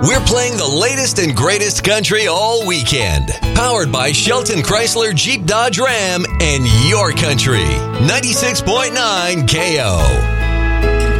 We're playing the latest and greatest country all weekend. Powered by Shelton Chrysler Jeep Dodge Ram and your country. 96.9 KO.